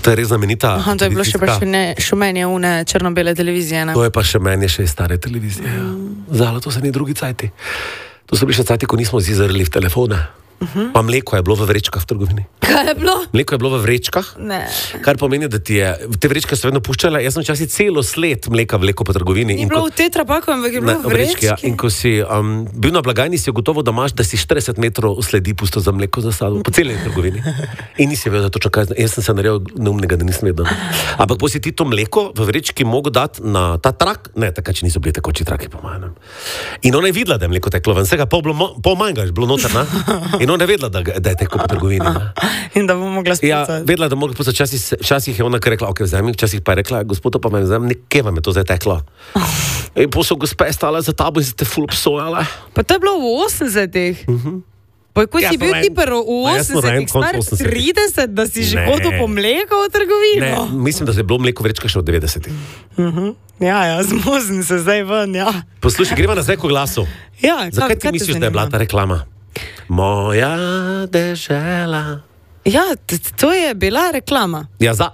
To je res znamenita. Aha, to je bilo še pa šumenje une črno-bele televizije, ne? To je pa šumenje še stare televizije. Zala, to se ni drugi cajti. To so bili še cajti, ko nismo zizrli v telefone. Pa mleko je bilo v vrečkah v trgovini. Kaj je bilo? Mleko je bilo v vrečkah, Ne. kar pomeni, da ti je te vrečke so vedno puščale. Jaz sem včasih celo sled mleka vlekel po trgovini. Ni bilo v tetrapaku, ampak je bilo v vrečki. Ja. In ko si bil na blagajni, si gotovo, da imaš, da si 40 metrov sledi pusto za mleko za sabo, po celi trgovini. In nisi vedel, da to čakaj. Jaz sem se naredil neumnega, da nisem vedel. Ampak si ti to mleko v vrečki mogel dati na ta trak, ne, takrat, če niso bili tekoči traki, po mojem. In ona je videla, da je mleko teklo ven, vsega pol manjga, je bilo noter, ne? In ona je vedela, da je teklo po trgovini. Ne? In da bomo mogla Ja, spucati. vedela, da mogo pucati. Včasih je ona kar rekla, ok, vzemi, včasih pa je rekla, gospod, pa me vzemi, nekje vam je to zdaj teklo. In posel gospe stala za tabo in se te ful obsojala. Pa to je bilo v 80-ih. Pa ko si bil ti prvo v Jaz sem 80-ih, konec star 80-ih. 30, da si že Ne. hodil po mleko v trgovino. Ne, mislim, da je bilo mleko vrečka še od 90. Ja, zmuznim se zdaj ven, ja. Poslušaj, greva nazaj k glasu. Ja, Zakaj ti kaj te misliš, da je bila zanima? ta reklama? Moja dežela. Ja, to je bila reklama. Ja, za.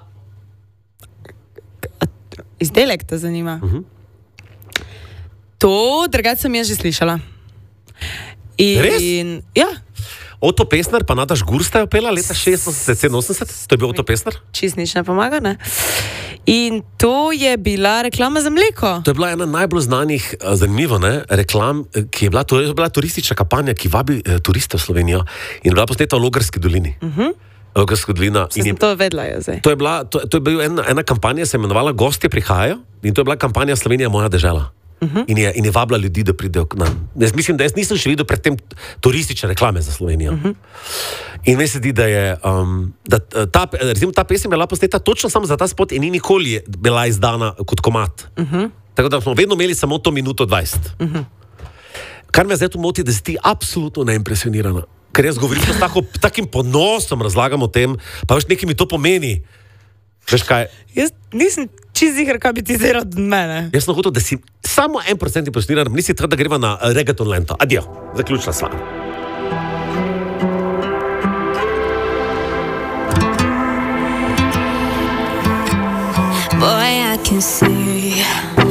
Izdelek te zanima. To, drugače sem jaz že slišala. Res? Ja, Oto Pestner pa Nataš Gursta je pela leta 86, to je bil Oto Pestner? čist nič ne pomaga, ne? In to je bila reklama za mleko. To je bila ena najbolj znanih, zanimivo, ne, reklam, ki je bila, to je bila turistična kampanja, ki vabi turiste v Slovenijo in je bila posneta v Logarski dolini. Logarska dolina. Če sem to vedela, je zdaj. To je bila ena kampanja, se je imenovala Gostje prihajajo in to je bila kampanja Slovenija moja dežela. In je vabila ljudi, da pridejo k nam. Jaz mislim, da jaz nisem še videl predtem turistične reklame za Slovenijo. In meni se zdi, da je recimo ta pesem je bila posneta točno samo za ta spot in ni nikoli bila izdana kot komad. Tako da smo vedno imeli samo to minuto 20. Kar me zdaj tu moti, da si ti absolutno neimpresionirana. Ker jaz govorim s takim ponosom, razlagam o tem, pa veš, nekaj mi to pomeni. Veš kaj? Jaz nisem čist ziher, kaj bi ti zdaj rad od mene. Jaz sem hotel, da si samo 1% impresioniran, nisi tako, da greva na reggaeton lento. Adijo, zaključila sva. Boy, I can see